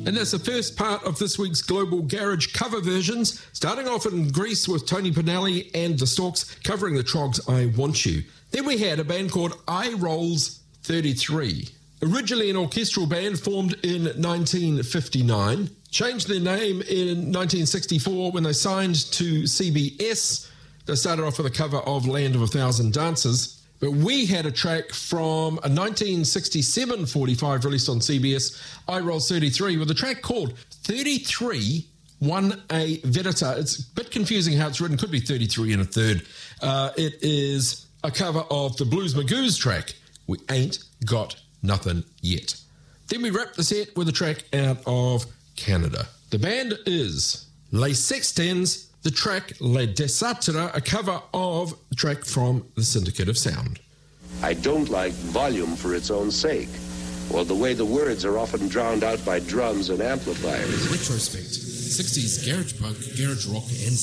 And that's the first part of this week's Global Garage cover versions, starting off in Greece with Tony Pinelli and the Storks covering the Troggs' I Want You. Then we had a band called I Rolls 33. Originally an orchestral band formed in 1959, changed their name in 1964 when they signed to CBS. They started off with a cover of Land of a Thousand Dances. But we had a track from a 1967 45 released on CBS, I Rolls 33, with a track called 33 1A Verita. It's a bit confusing how it's written, could be 33 and a third. It is a cover of the Blues Magoos track, We Ain't Got Nothing Yet. Then we wrap the set with a track out of Canada. The band is Les Sextans, the track Le Desastre, a cover of a track from the Syndicate of Sound. I don't like volume for its own sake, or the way the words are often drowned out by drums and amplifiers. Retrospect, 60s garage punk, garage rock and